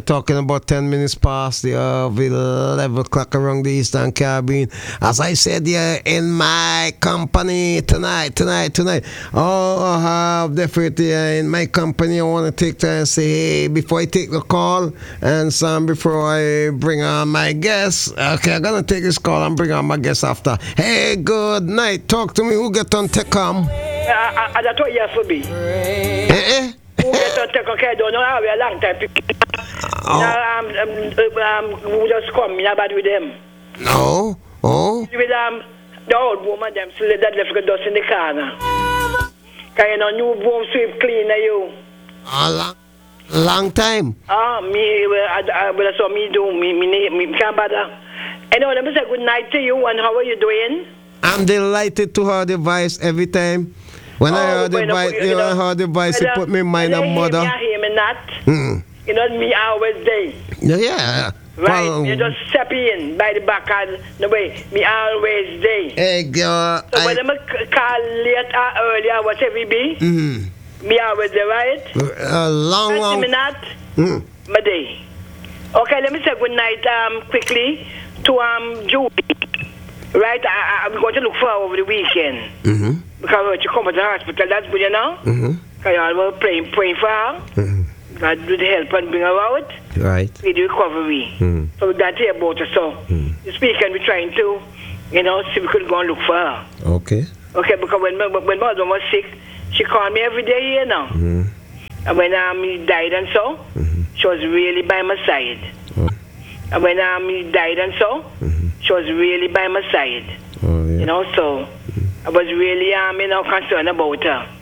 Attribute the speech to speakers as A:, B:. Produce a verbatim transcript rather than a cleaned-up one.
A: you're talking about ten minutes past the uh, eleven o'clock around the Eastern Caribbean. As I said, yeah, in my company tonight, tonight, tonight. Oh, I have definitely uh, in my company. I want to take time and say, hey, before I take the call, and some before I bring on my guest. Okay, I'm gonna take this call and bring on my guest after. Hey, good night. Talk to me. Who get on Techcom?
B: I, I, I told you for me.
A: Eh, eh?
B: Who get on Techcom? Okay, don't know how we a long time.
A: Oh.
B: Now, um, um, um, who just come? Me not bad with them.
A: No. Oh.
B: With um, the old woman, them still that left the dust in the corner. Can you know new broom sweep clean you?
A: A long, long time.
B: Ah, me, I, I, I saw me do me, me, me can't bother. Anyway, let me say good night to you. And how are you doing?
A: I'm delighted to hear the voice every time. When oh, I heard the voice, you know, I heard the voice, it put me in mind of mother.
B: You hear me not?
A: Mm.
B: You know me always day.
A: Yeah, yeah.
B: Right,
A: well,
B: you just step in by the back and the way me always day.
A: Hey, girl.
B: So
A: I,
B: when I call late or earlier, whatever it be,
A: mm.
B: me always there, right?
A: A long, long.
B: Me not,
A: mm.
B: my day. Okay, let me say good night um quickly to um Julie. Right, I, I'm going to look for her over the weekend.
A: Mm-hmm.
B: Because she come to the hospital, that's good, you know?
A: Mm-hmm.
B: Because I was praying, praying for her.
A: Mm-hmm.
B: God do the help and bring her out.
A: Right.
B: With the recovery.
A: Mm-hmm.
B: So we got to hear about her. So
A: mm-hmm.
B: this weekend we're trying to, you know, see if we could go and look for her.
A: Okay.
B: Okay, because when, when my husband was sick, she called me every day, you know.
A: Mm-hmm.
B: And when um, he died and so,
A: mm-hmm.
B: she was really by my side.
A: Oh.
B: And when um, he died and so,
A: mm-hmm.
B: she was really by my side.
A: Oh, yeah.
B: You know, so mm-hmm. I was really um, you know, concerned about her.